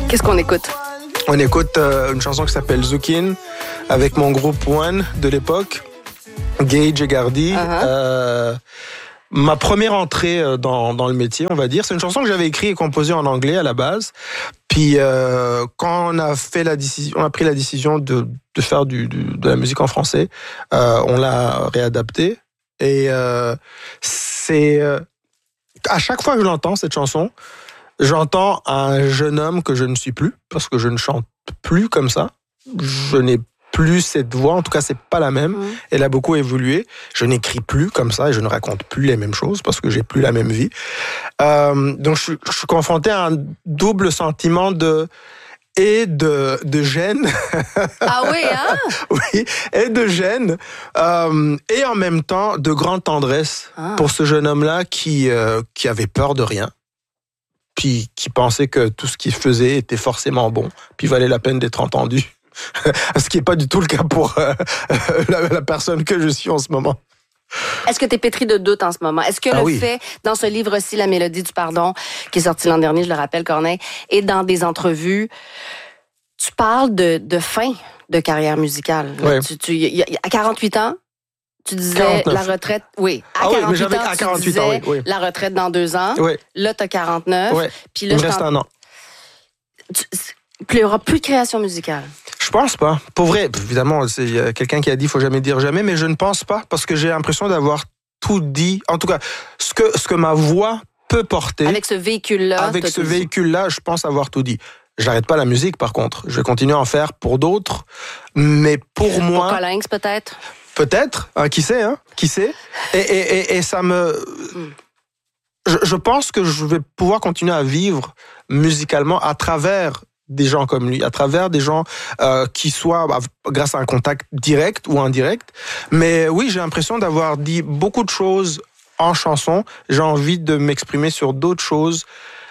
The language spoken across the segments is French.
Qu'est-ce qu'on écoute? On écoute une chanson qui s'appelle Zukin avec mon groupe One de l'époque, Gage et Gardy. Ma première entrée dans le métier, on va dire. C'est une chanson que j'avais écrite et composée en anglais à la base. Puis quand on a pris la décision de faire de la musique en français, on l'a réadaptée. Et c'est à chaque fois que je l'entends, cette chanson, j'entends un jeune homme que je ne suis plus, parce que je ne chante plus comme ça. Je n'ai plus cette voix, en tout cas, c'est pas la même. Elle a beaucoup évolué. Je n'écris plus comme ça et je ne raconte plus les mêmes choses parce que j'ai plus la même vie. Donc, je suis confronté à un double sentiment de gêne. Ah oui, hein? Oui, et de gêne. Et en même temps, de grande tendresse pour ce jeune homme-là qui avait peur de rien. Puis qui pensait que tout ce qu'il faisait était forcément bon, puis valait la peine d'être entendu. Ce qui n'est pas du tout le cas pour la personne que je suis en ce moment. Est-ce que tu es pétri de doute en ce moment? Est-ce que fait, dans ce livre-ci, La Mélodie du pardon, qui est sorti l'an dernier, je le rappelle, Corneille, et dans des entrevues, tu parles de fin de carrière musicale. Oui. À 48 ans, tu disais 49. la retraite. Oui, à 48 ans, à 48 tu disais ans, oui. la retraite dans 2 ans. Oui. Là, tu as 49. Oui. Puis là, il me reste un an. Il n'y aura plus de création musicale. Je pense pas. Pour vrai, évidemment, il y a quelqu'un qui a dit faut jamais dire jamais, mais je ne pense pas parce que j'ai l'impression d'avoir tout dit. En tout cas, ce que ma voix peut porter. Avec ce véhicule-là. Avec ce véhicule-là, je pense avoir tout dit. J'arrête pas la musique, par contre. Je vais continuer à en faire pour d'autres, mais pour moi. Pour Colinx, peut-être. Peut-être, qui sait, hein? Qui sait? Et ça me. Je pense que je vais pouvoir continuer à vivre musicalement à travers des gens comme lui, à travers des gens qui soient grâce à un contact direct ou indirect. Mais oui, j'ai l'impression d'avoir dit beaucoup de choses en chanson. J'ai envie de m'exprimer sur d'autres choses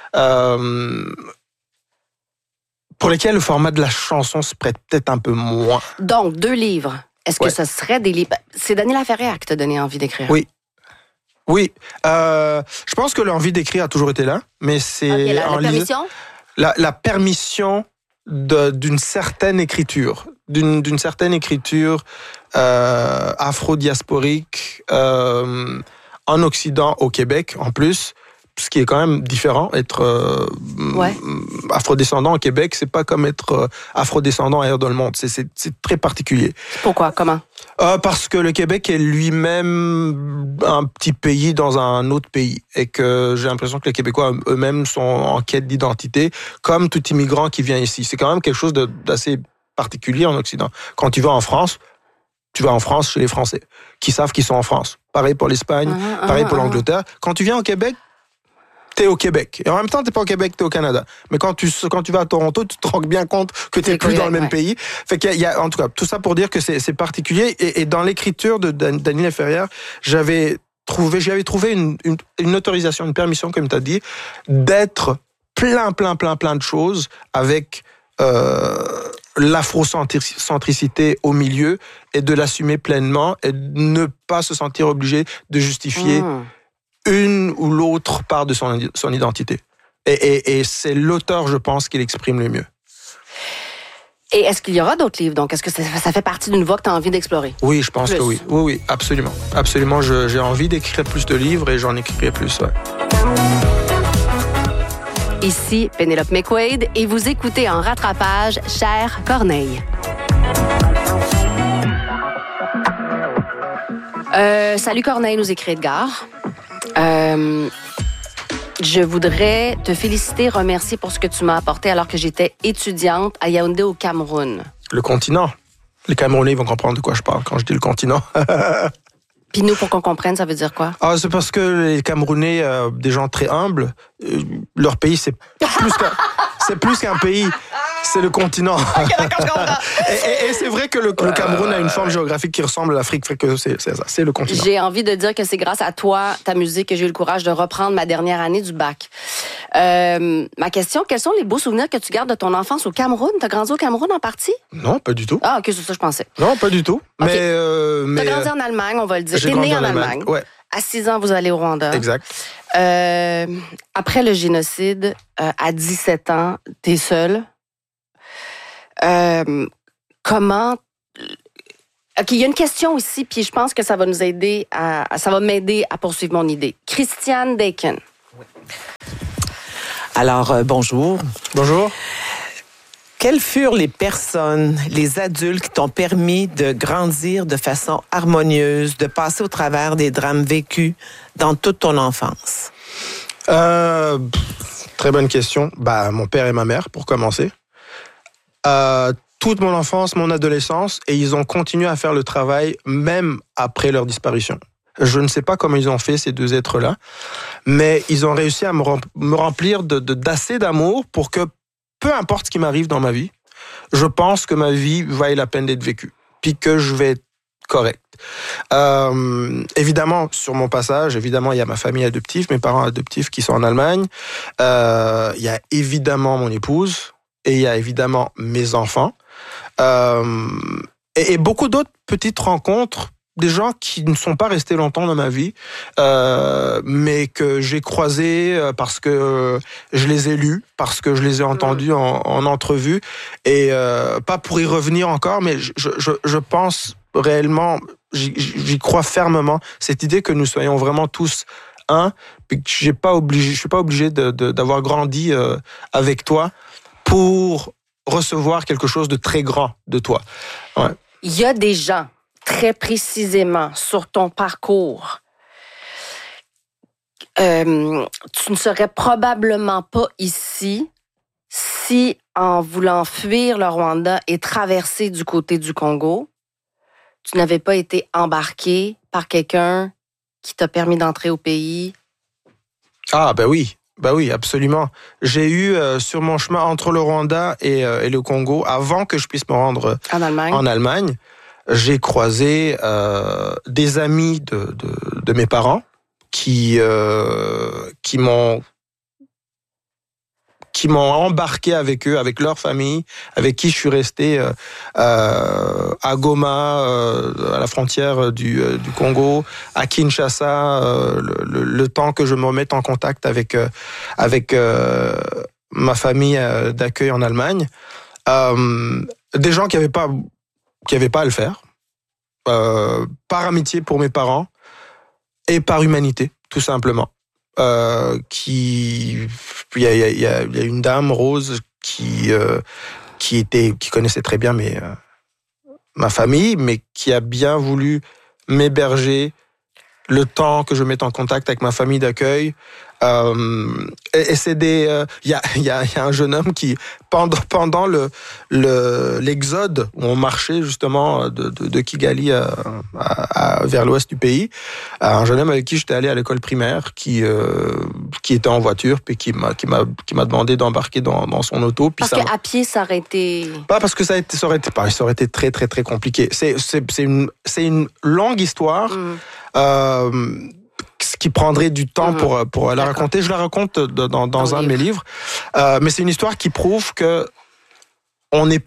pour lesquelles le format de la chanson se prête peut-être un peu moins. Donc, 2 livres. Est-ce que ce serait des livres? C'est Daniela Ferrière qui t'a donné envie d'écrire. Oui. Oui. Je pense que l'envie d'écrire a toujours été là, mais c'est... la permission? La permission d'une certaine écriture, d'une certaine écriture afro-diasporique en Occident, au Québec en plus, ce qui est quand même différent. Être afrodescendant au Québec, c'est pas comme être afrodescendant ailleurs dans le monde. C'est très particulier. Pourquoi? Comment? Parce que le Québec est lui-même un petit pays dans un autre pays et que j'ai l'impression que les Québécois eux-mêmes sont en quête d'identité, comme tout immigrant qui vient ici. C'est quand même quelque chose d'assez particulier en Occident. Quand tu vas en France, chez les Français, qui savent qu'ils sont en France. Pareil pour l'Espagne, pareil pour l'Angleterre. Quand tu viens au Québec, t'es au Québec. Et en même temps, t'es pas au Québec, t'es au Canada. Mais quand tu vas à Toronto, tu te rends bien compte que t'es plus dans le même pays. Fait qu'il y a, en tout cas, tout ça pour dire que c'est particulier. Et dans l'écriture de Daniela Ferrière, j'avy avais trouvé une autorisation, une permission, comme t'as dit, d'être plein de choses avec l'afrocentricité au milieu et de l'assumer pleinement et de ne pas se sentir obligé de justifier une ou l'autre part de son identité. Et c'est l'auteur, je pense, qui l'exprime le mieux. Et est-ce qu'il y aura d'autres livres? Donc, est-ce que ça fait partie d'une voie que tu as envie d'explorer? Oui, je pense que oui. Oui, absolument. Absolument, j'ai envie d'écrire plus de livres et j'en écrirai plus, ouais. Ici, Pénélope McQuaid, et vous écoutez en rattrapage Cher Corneille. Salut Corneille, nous écrit Edgar. Je voudrais te féliciter, remercier pour ce que tu m'as apporté alors que j'étais étudiante à Yaoundé au Cameroun. Le continent. Les Camerounais vont comprendre de quoi je parle quand je dis le continent. Puis nous, pour qu'on comprenne, ça veut dire quoi? C'est parce que les Camerounais, des gens très humbles, leur pays, c'est plus qu'un pays. C'est le continent. OK, d'accord, je comprends. et c'est vrai que le Cameroun a une forme géographique qui ressemble à l'Afrique. Fait que c'est ça, c'est le continent. J'ai envie de dire que c'est grâce à toi, ta musique, que j'ai eu le courage de reprendre ma dernière année du bac. Ma question, quels sont les beaux souvenirs que tu gardes de ton enfance au Cameroun? T'as grandi au Cameroun en partie? Non, pas du tout. Ah, OK, c'est ça, je pensais. Non, pas du tout. Okay. Mais t'as grandi en Allemagne, on va le dire. T'es né en Allemagne. Ouais. À 6 ans, vous allez au Rwanda. Exact. Après le génocide, à 17 ans, t'es seul. Comment... OK, il y a une question ici, puis je pense que ça va nous aider ça va m'aider à poursuivre mon idée. Christiane Dakin. Oui. Alors, bonjour. Bonjour. Quelles furent les personnes, les adultes qui t'ont permis de grandir de façon harmonieuse, de passer au travers des drames vécus dans toute ton enfance? Très bonne question. Mon père et ma mère, pour commencer. Toute mon enfance, mon adolescence, et ils ont continué à faire le travail même après leur disparition. Je ne sais pas comment ils ont fait, ces deux êtres-là, mais ils ont réussi à me remplir d'assez d'amour pour que, peu importe ce qui m'arrive dans ma vie, je pense que ma vie vaille la peine d'être vécue, puis que je vais être correct. Évidemment, sur mon passage, il y a ma famille adoptive, mes parents adoptifs qui sont en Allemagne. Il y a évidemment mon épouse, et il y a évidemment mes enfants. Et beaucoup d'autres petites rencontres, des gens qui ne sont pas restés longtemps dans ma vie, mais que j'ai croisés parce que je les ai lus, parce que je les ai entendus en entrevue, et pas pour y revenir encore, mais je pense réellement, j'y crois fermement, cette idée que nous soyons vraiment tous un, puis que je suis pas obligé d'avoir grandi avec toi pour recevoir quelque chose de très grand de toi. Ouais. Il y a des gens, très précisément, sur ton parcours, tu ne serais probablement pas ici si, en voulant fuir le Rwanda et traverser du côté du Congo, tu n'avais pas été embarqué par quelqu'un qui t'a permis d'entrer au pays. Ah, oui, absolument. J'ai eu sur mon chemin entre le Rwanda et le Congo, avant que je puisse me rendre en Allemagne, j'ai croisé des amis de mes parents qui m'ont embarqué avec eux, avec leur famille, avec qui je suis resté à Goma, à la frontière du Congo, à Kinshasa, le temps que je me remette en contact avec ma famille d'accueil en Allemagne. Des gens qui avaient pas à le faire, par amitié pour mes parents et par humanité, tout simplement. Il y a une dame, Rose, qui connaissait très bien ma famille, mais qui a bien voulu m'héberger le temps que je mette en contact avec ma famille d'accueil. Et c'est il y a un jeune homme qui, pendant l'exode où on marchait justement de Kigali vers l'ouest du pays, un jeune homme avec qui j'étais allé à l'école primaire, qui était en voiture, puis qui m'a demandé d'embarquer dans son auto. Puis parce qu'à pied, ça aurait été... Pas parce que ça aurait été très très très compliqué. C'est une longue histoire. Ce qui prendrait du temps pour la raconter. Je la raconte dans un de mes livres. Mais c'est une histoire qui prouve que on n'est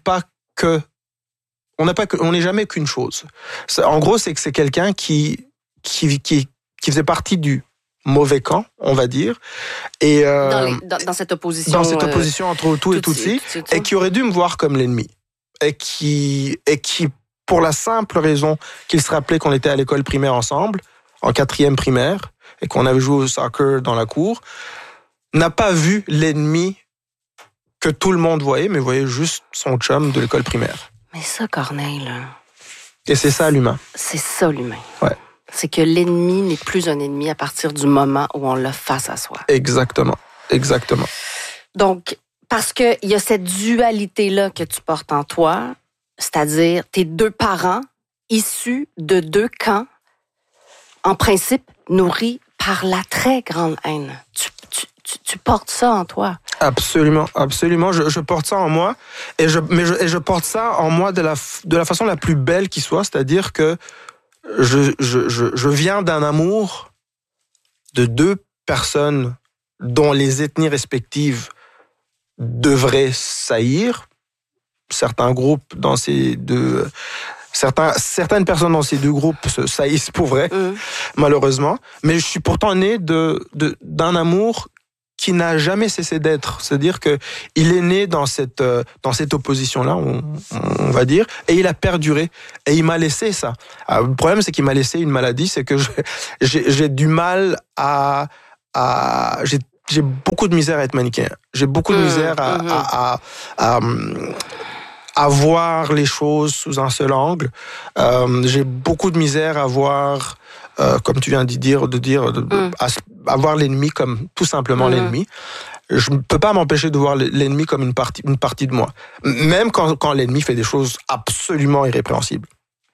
jamais qu'une chose. En gros, c'est que c'est quelqu'un qui faisait partie du mauvais camp, on va dire, et dans cette opposition. Dans cette opposition entre Hutu et Tutsi, et qui aurait dû me voir comme l'ennemi, et qui pour la simple raison qu'il se rappelait qu'on était à l'école primaire ensemble, en 4e primaire, et qu'on avait joué au soccer dans la cour, n'a pas vu l'ennemi que tout le monde voyait, mais voyait juste son chum de l'école primaire. Mais ça, Corneille, là... Et c'est ça, l'humain. C'est ça, l'humain. Ouais. C'est que l'ennemi n'est plus un ennemi à partir du moment où on l'a face à soi. Exactement. Donc, parce qu'il y a cette dualité-là que tu portes en toi, c'est-à-dire tes deux parents issus de deux camps, en principe, nourri par la très grande haine. Tu portes ça en toi. Absolument. Je porte ça en moi, et je porte ça en moi de la façon la plus belle qui soit, c'est-à-dire que je viens d'un amour de deux personnes dont les ethnies respectives devraient saillir. Certains groupes dans ces deux Certaines personnes dans ces deux groupes se saillissent pour vrai, malheureusement. Mais je suis pourtant né d'un amour qui n'a jamais cessé d'être. C'est-à-dire que il est né dans cette opposition-là, on va dire, et il a perduré. Et il m'a laissé ça. Alors, le problème, c'est qu'il m'a laissé une maladie, c'est que j'ai du mal j'ai beaucoup de misère à être manichéen. J'ai beaucoup de misère à voir les choses sous un seul angle. J'ai beaucoup de misère à voir, comme tu viens à voir l'ennemi comme tout simplement l'ennemi. Je ne peux pas m'empêcher de voir l'ennemi comme une partie de moi. Même quand l'ennemi fait des choses absolument irrépréhensibles.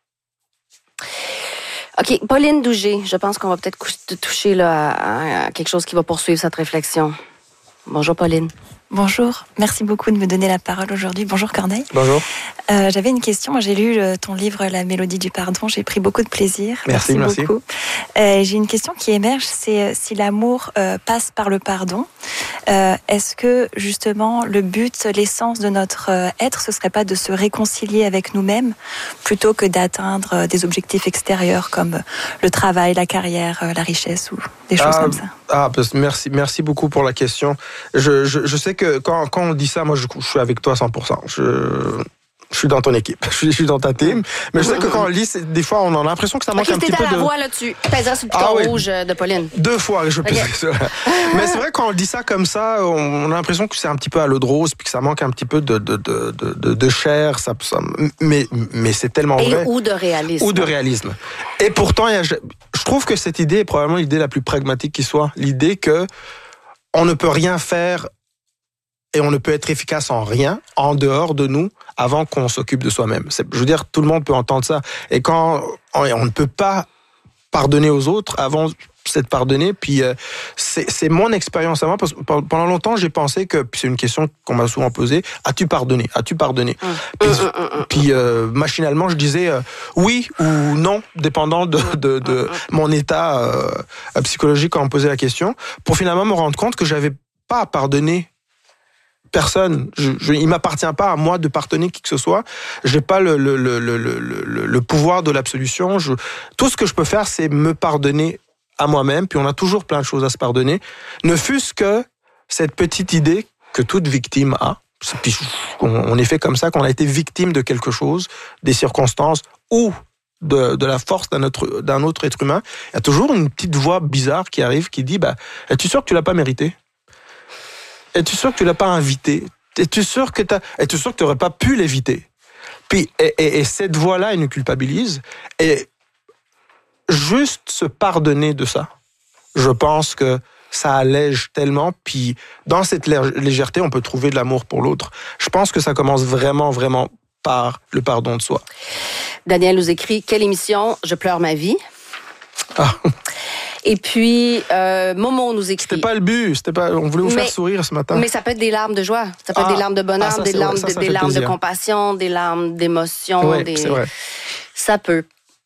OK, Pauline Dougé, je pense qu'on va peut-être toucher là, à quelque chose qui va poursuivre cette réflexion. Bonjour Pauline. Bonjour, merci beaucoup de me donner la parole aujourd'hui. Bonjour Corneille. Bonjour. J'avais une question, moi j'ai lu ton livre La mélodie du pardon, j'ai pris beaucoup de plaisir. Merci beaucoup. J'ai une question qui émerge, c'est si l'amour passe par le pardon, est-ce que justement le but, l'essence de notre être, ce serait pas de se réconcilier avec nous-mêmes plutôt que d'atteindre des objectifs extérieurs comme le travail, la carrière, la richesse ou des choses comme ça? Merci beaucoup pour la question. Je sais que quand on dit ça, moi je suis avec toi à 100%. Je suis dans ton équipe, je suis dans ta team. Mais je sais que quand on lit, des fois, on a l'impression que ça manque un petit peu de... T'étais à la voix, là, tu pèseras sur le piton rouge de Pauline. 2 fois, je pèserai sur... Mais c'est vrai, quand on dit ça comme ça, on a l'impression que c'est un petit peu à l'eau de rose, puis que ça manque un petit peu de chair. Mais c'est tellement vrai. Ou de réalisme. Et pourtant, je trouve que cette idée est probablement l'idée la plus pragmatique qui soit. L'idée que on ne peut rien faire et on ne peut être efficace en rien, en dehors de nous, avant qu'on s'occupe de soi-même. Je veux dire, tout le monde peut entendre ça. Et quand on ne peut pas pardonner aux autres avant s'être pardonné, puis c'est mon expérience à moi, parce que pendant longtemps, j'ai pensé que, puis c'est une question qu'on m'a souvent posée, as-tu pardonné? Puis machinalement, je disais oui ou non, dépendant de mon état psychologique quand on me posait la question, pour finalement me rendre compte que j'avais pas à pardonner personne. Il m'appartient pas à moi de pardonner qui que ce soit. J'ai pas le pouvoir de l'absolution. Tout ce que je peux faire, c'est me pardonner à moi-même. Puis on a toujours plein de choses à se pardonner. Ne fût-ce que cette petite idée que toute victime a. Puis on est fait comme ça, qu'on a été victime de quelque chose, des circonstances ou de la force d'un autre être humain. Il y a toujours une petite voix bizarre qui arrive, qui dit es-tu sûr que tu l'as pas mérité? Es-tu sûr que tu l'as pas invité? Es-tu sûr que tu n'aurais pas pu l'éviter? Puis, et cette voix-là, elle nous culpabilise. Et juste se pardonner de ça, je pense que ça allège tellement. Puis, dans cette légèreté, on peut trouver de l'amour pour l'autre. Je pense que ça commence vraiment, vraiment par le pardon de soi. Daniel nous écrit, quelle émission, je pleure ma vie. Et puis, Momo nous écrit... C'était pas le but, on voulait vous faire sourire ce matin. Mais ça peut être des larmes de joie, ça peut être des larmes de bonheur, des larmes de compassion, des larmes d'émotion. Oui, c'est vrai. Ça peut.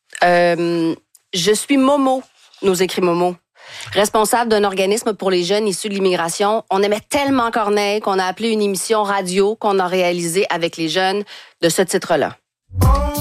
Je suis Momo, nous écrit Momo, responsable d'un organisme pour les jeunes issus de l'immigration. On aimait tellement Corneille qu'on a appelé une émission radio qu'on a réalisée avec les jeunes de ce titre-là.